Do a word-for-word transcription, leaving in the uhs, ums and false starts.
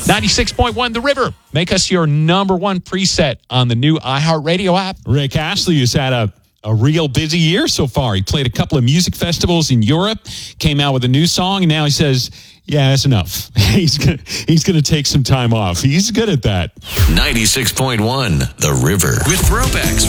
ninety-six point one The River. Make us your number one preset on the new iHeartRadio app. Rick Astley has had a, a real busy year so far. He played a couple of music festivals in Europe, came out with a new song, and now he says, yeah, that's enough. He's gonna, he's going to take some time off. He's good at that. ninety-six point one The River with throwbacks